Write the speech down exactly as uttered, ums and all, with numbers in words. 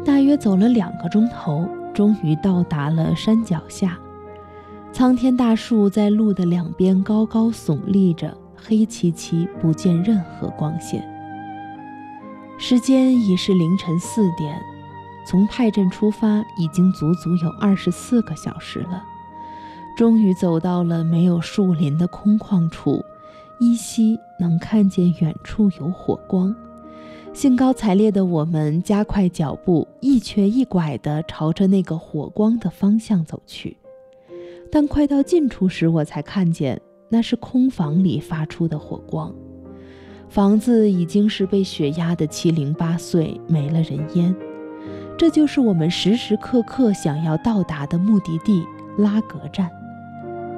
大约走了两个钟头，终于到达了山脚下。苍天大树在路的两边高高耸立着，黑漆漆，不见任何光线。时间已是凌晨四点，从派镇出发已经足足有二十四个小时了。终于走到了没有树林的空旷处，依稀能看见远处有火光。兴高采烈的我们加快脚步，一瘸一拐地朝着那个火光的方向走去。但快到近处时，我才看见那是空房里发出的火光。房子已经是被雪压得七零八碎，没了人烟。这就是我们时时刻刻想要到达的目的地——拉格站。